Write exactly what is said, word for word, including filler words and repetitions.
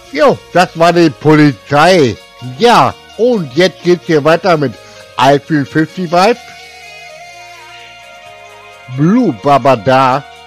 Jo, das war die Polizei. Ja, und jetzt geht's hier weiter mit I Feel fünfundfünfzig. Blue Babada.